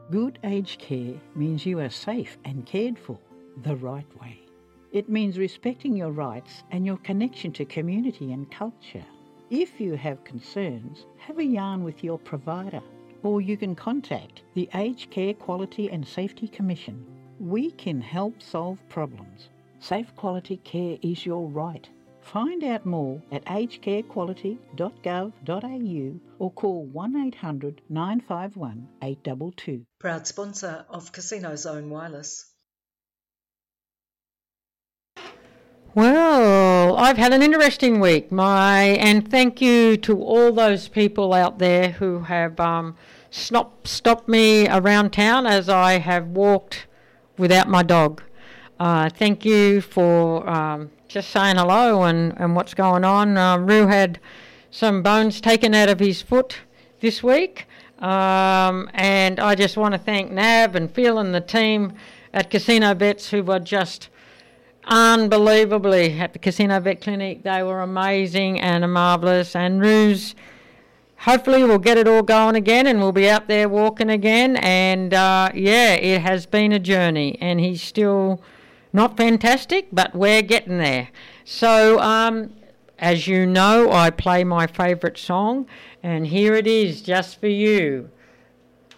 Good aged care means you are safe and cared for the right way. It means respecting your rights and your connection to community and culture. If you have concerns, have a yarn with your provider, or you can contact the Aged Care Quality and Safety Commission. We can help solve problems. Safe quality care is your right. Find out more at agedcarequality.gov.au or call 1800 951 822. Proud sponsor of Casino Zone Wireless. Well, I've had an interesting week, and thank you to all those people out there who have stopped me around town as I have walked without my dog. Thank you for just saying hello and what's going on. Roo had some bones taken out of his foot this week, and I just want to thank Nav and Phil and the team at Casino Vets who were just unbelievably at the Casino Vet Clinic. They were amazing and marvellous, and Roo's hopefully we'll get it all going again and we'll be out there walking again, and it has been a journey and he's still not fantastic, but we're getting there. So as you know, I play my favourite song, and here it is just for you.